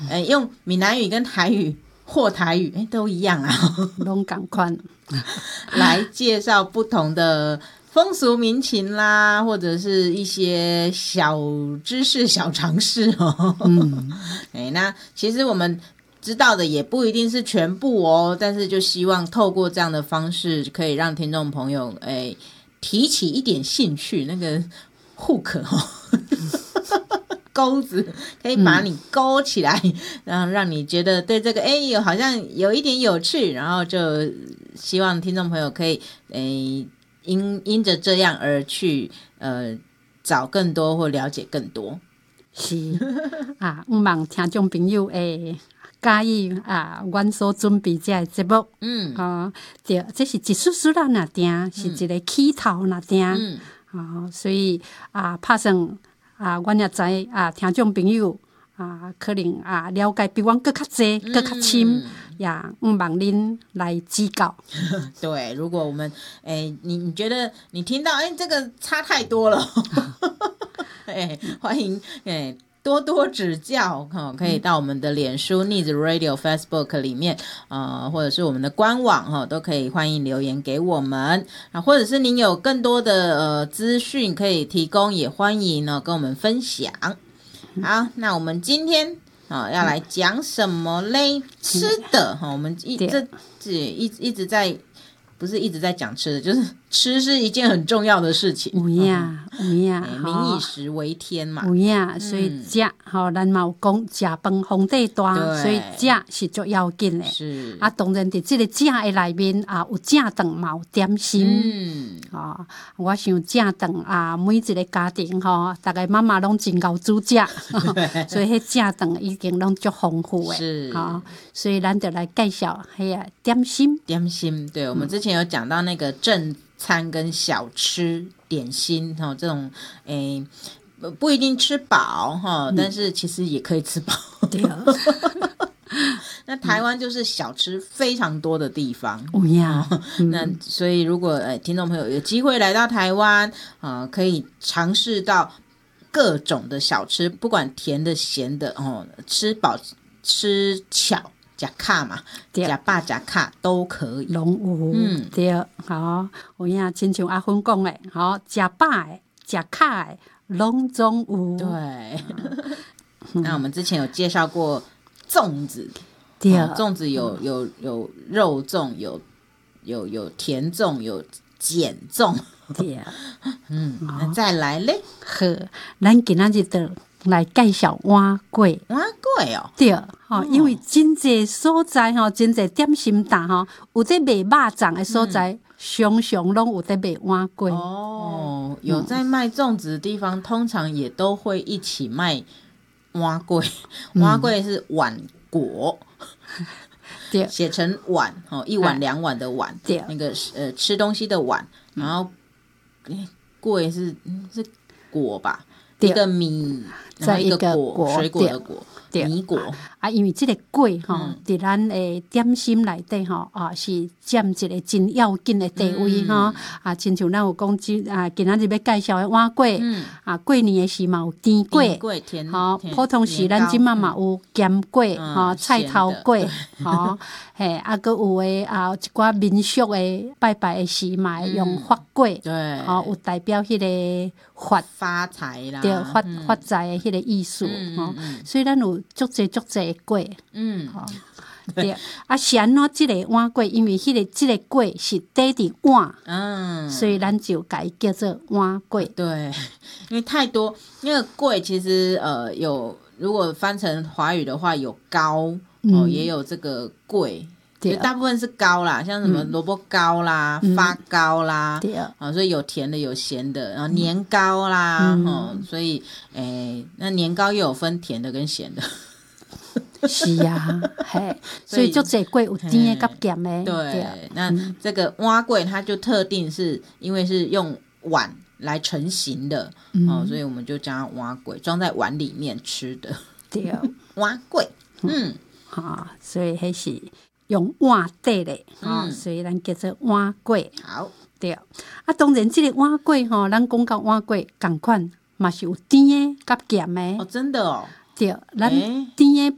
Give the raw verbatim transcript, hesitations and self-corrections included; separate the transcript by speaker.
Speaker 1: 呃，用闽南语跟台语或台语，哎，都一样啊，
Speaker 2: 拢同款，
Speaker 1: 来介绍不同的风俗民情啦，或者是一些小知识、小常识哦。嗯，哎，那其实我们知道的也不一定是全部哦，但是就希望透过这样的方式，可以让听众朋友哎提起一点兴趣，那个 hook 哦。钩子可以把你勾起来，嗯、然后让你觉得对这个哎有好像有一点有趣，然后就希望听众朋友可以诶因因着这样而去呃找更多或了解更多。
Speaker 2: 是啊，毋望听众朋友会介意啊，阮所准备这节目，嗯啊，对，这是一丝丝啦，那定是一个起头那定，嗯啊，所以啊，拍算。啊，阮也知啊，听众朋友啊，可能啊了解比阮更较济、更较深，也毋望恁来指教。
Speaker 1: 对，如果我们诶，你你觉得你听到诶这个差太多了，诶欢迎诶。多多指教、哦、可以到我们的脸书 Needs Radio、Facebook 里面、呃、或者是我们的官网、哦、都可以欢迎留言给我们、啊、或者是您有更多的呃资讯可以提供，也欢迎呢跟我们分享。好，那我们今天、哦、要来讲什么嘞？吃的、哦、我们一这这一一直在不是一直在讲吃的，就是吃是一件很重要的事情。
Speaker 2: 有影有影，
Speaker 1: 民以食为天嘛。
Speaker 2: 有影，所以食吼，咱嘛有讲食饭皇帝大，所以食是足要紧的。
Speaker 1: 是
Speaker 2: 啊，当然伫即个食的内面啊，有正顿嘛有点心。嗯，啊，我想正顿啊，每一个家庭吼，大概妈妈拢真够煮食，所以迄正顿已经拢足丰富的。
Speaker 1: 是
Speaker 2: 啊，所以咱就来介绍迄个点心。
Speaker 1: 点心，对，我们之前有讲到那个正餐跟小吃点心哈、哦，这种诶不一定吃饱哈、哦嗯，但是其实也可以吃饱。
Speaker 2: 对
Speaker 1: 那台湾就是小吃非常多的地方，
Speaker 2: 有呀、
Speaker 1: 哦嗯。那所以如果呃听众朋友有机会来到台湾啊、呃，可以尝试到各种的小吃，不管甜的咸的哦，吃饱吃巧。加卡嘛，加爸加卡都可以，
Speaker 2: 拢有，嗯，对，好，有影，亲像阿芬讲的，好，加爸的、加卡的，拢总有。
Speaker 1: 对，那我们之前有介绍过粽子，
Speaker 2: 对，
Speaker 1: 哦、粽子有有有肉粽，有有有甜粽，有碱粽，
Speaker 2: 对，
Speaker 1: 嗯，那再来嘞，
Speaker 2: 好，咱今仔日就来介绍碗粿，
Speaker 1: 碗粿哦，
Speaker 2: 对。哦，因为真侪所在吼，真侪点心档吼，有在卖肉粽的所在，嗯、常常拢有在卖碗粿。
Speaker 1: 哦，有在卖粽子的地方，嗯、通常也都会一起卖碗粿。碗粿是碗粿，对，写成碗哦，一碗两碗的碗，对，那个呃吃东西的碗，然后粿是是果吧，一个米，然后一个果，水果的果。米果
Speaker 2: 啊，因为这个粿吼，伫咱的点心内底吼啊，是占一个真要紧的地位吼、嗯、啊，亲像咱有讲今啊，今仔日要介绍的碗粿、嗯、啊，过年的时嘛有甜粿，甜吼，普通时咱即马嘛有咸粿吼、嗯，菜头粿吼，嘿啊，搁有诶啊，一寡民俗的拜拜的时嘛会用发粿，对，吼、有代表迄个发
Speaker 1: 发财啦，
Speaker 2: 对，发、嗯、发财的迄个意思吼、嗯嗯，所以咱有。足济足济粿，嗯，好、哦，对，啊，是安怎即个碗粿？因为迄、那个即、這個粿是底伫碗，嗯，所以咱就改叫做碗粿。
Speaker 1: 对，因为太多，那个粿其实呃有，如果翻成华语的话，有糕、嗯、哦，也有这个粿。对，大部分是糕啦，像什么萝卜糕啦、嗯、发糕啦，对啊、哦，所以有甜的有咸的，然后年糕啦，嗯哦、所以诶，那年糕又有分甜的跟咸的。
Speaker 2: 是啊，嘿，所以就这粿有甜的跟咸的。
Speaker 1: 对，對那、嗯、这个碗粿它就特定是因为是用碗来成型的、嗯、哦，所以我们就叫碗粿，装在碗里面吃的。
Speaker 2: 对，
Speaker 1: 碗粿，嗯，
Speaker 2: 好、嗯哦，所以还是。用碗底的，吼、嗯，所以咱叫做碗粿。
Speaker 1: 好，
Speaker 2: 对。啊，当然，这个碗粿吼，咱讲到碗粿，同款嘛是有甜的甲咸的。
Speaker 1: 哦，真的哦。
Speaker 2: 对，咱甜的